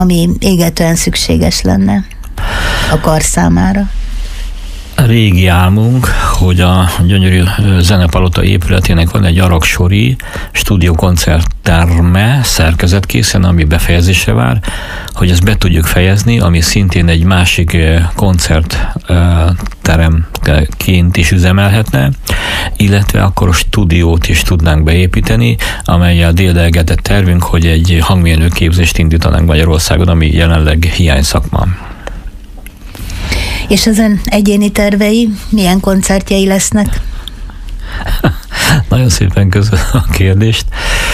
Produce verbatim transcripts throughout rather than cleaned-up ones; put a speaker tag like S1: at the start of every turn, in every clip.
S1: ami égetően szükséges lenne a kar számára?
S2: A régi álmunk, hogy a gyönyörű Zenepalota épületének van egy araksori stúdiókoncertterme szerkezetkészen, ami befejezésre vár, hogy ezt be tudjuk fejezni, ami szintén egy másik koncertteremként is üzemelhetne, illetve akkor a stúdiót is tudnánk beépíteni, amellyel dédelgetett tervünk, hogy egy hangmérnökképzést indítanánk Magyarországon, ami jelenleg hiányszakma.
S1: És ezen egyéni tervei, milyen koncertjei lesznek?
S2: Nagyon szépen köszönöm a kérdést.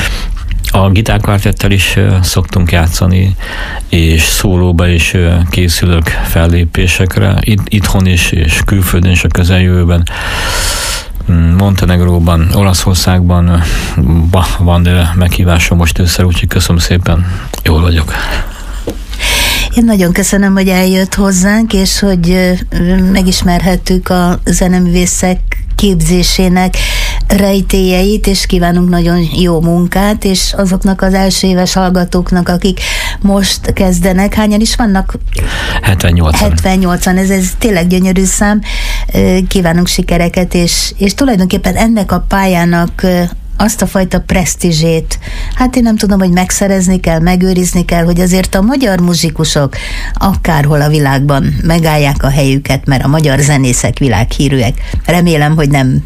S2: A gitárkvártettel is uh, szoktunk játszani, és szólóba is uh, készülök fellépésekre, It- itthon is, és külföldön is a közeljövőben. Montenegróban, Olaszországban uh, van uh, meghívásom most ősszel, úgyhogy köszönöm szépen, jól vagyok.
S1: Én nagyon köszönöm, hogy eljött hozzánk, és hogy megismerhettük a zeneművészek képzésének rejtélyeit, és kívánunk nagyon jó munkát, és azoknak az első éves hallgatóknak, akik most kezdenek, hányan is vannak?
S2: hetvennyolcan.
S1: hetvennyolcan, ez, ez tényleg gyönyörű szám. Kívánunk sikereket, és, és tulajdonképpen ennek a pályának azt a fajta presztízsét, hát én nem tudom, hogy megszerezni kell, megőrizni kell, hogy azért a magyar muzsikusok akárhol a világban megállják a helyüket, mert a magyar zenészek világhírűek. Remélem, hogy nem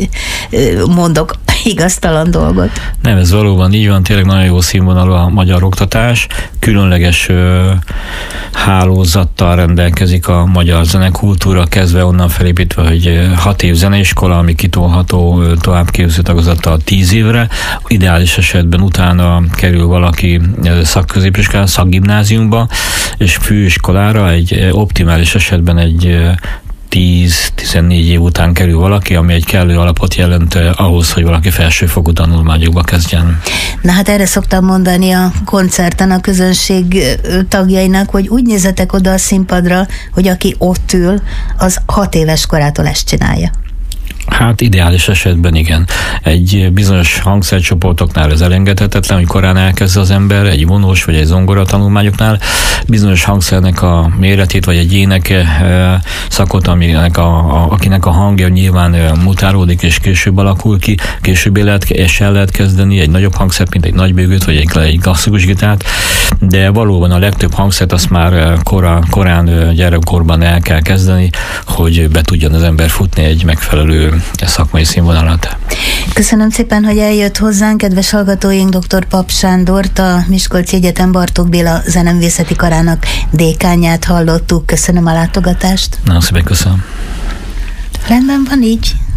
S1: mondok igaztalan dolgot.
S2: Nem, ez valóban így van, tényleg nagyon jó színvonalú a magyar oktatás, különleges ö, hálózattal rendelkezik a magyar zenekultúra, kezdve onnan felépítve, hogy hat év zeneiskola, ami kitolható továbbképző tagozattal tíz évre, ideális esetben utána kerül valaki szakközépiskolá, szakgimnáziumba, és főiskolára, egy optimális esetben egy tíz-tizennégy év után kerül valaki, ami egy kellő alapot jelent ahhoz, hogy valaki felsőfokú tanulmányokba kezdjen.
S1: Na hát erre szoktam mondani a koncerten a közönség tagjainak, hogy úgy nézzetek oda a színpadra, hogy aki ott ül, az hat éves korától ezt csinálja.
S2: Hát ideális esetben igen. Egy bizonyos hangszercsoportoknál ez elengedhetetlen, hogy korán elkezd az ember, egy vonós vagy egy zongora tanulmányoknál bizonyos hangszernek a méretét, vagy egy éneke szakot, aminek a, a, akinek a hangja nyilván mutálódik, és később alakul ki, később lehet, és el lehet kezdeni egy nagyobb hangszert, mint egy nagybőgőt, vagy egy, egy klasszikus gitárt, de valóban a legtöbb hangszert azt már korán, korán gyerekkorban el kell kezdeni, hogy be tudjon az ember futni egy megfelelő szakmai színvonalat.
S1: Köszönöm szépen, hogy eljött hozzánk, kedves hallgatóink, dr. Pap Sándort, a Miskolci Egyetem Bartók Béla Zeneművészeti Karának dékánját hallottuk. Köszönöm a látogatást.
S2: Nagyon szépen köszönöm.
S1: Rendben van így.